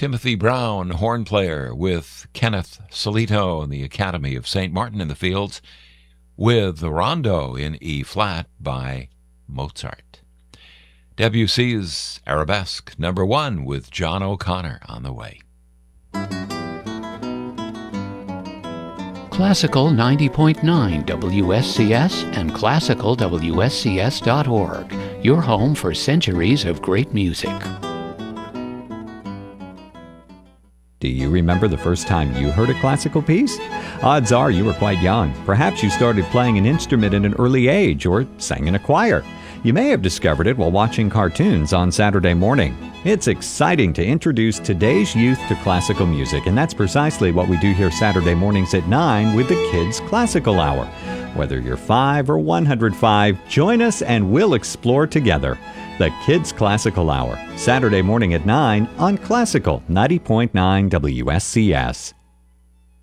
Timothy Brown, horn player, with Kenneth Solito and the Academy of St. Martin in the Fields, with the Rondo in E-flat by Mozart. Debussy's Arabesque, number 1, with John O'Connor on the way. Classical 90.9 WSCS and classicalwscs.org, your home for centuries of great music. Do you remember the first time you heard a classical piece? Odds are you were quite young. Perhaps you started playing an instrument at an early age or sang in a choir. You may have discovered it while watching cartoons on Saturday morning. It's exciting to introduce today's youth to classical music, and that's precisely what we do here Saturday mornings at 9 with the Kids Classical Hour. Whether you're 5 or 105, join us and we'll explore together. The Kids Classical Hour, Saturday morning at 9 on Classical 90.9 WSCS.